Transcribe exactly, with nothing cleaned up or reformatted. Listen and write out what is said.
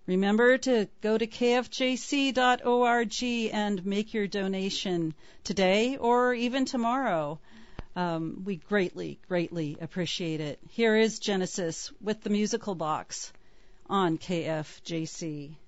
Remember to go to k f j c dot org and make your donation today or even tomorrow. Um, we greatly, greatly appreciate it. Here is Genesis with the musical box on K F J C.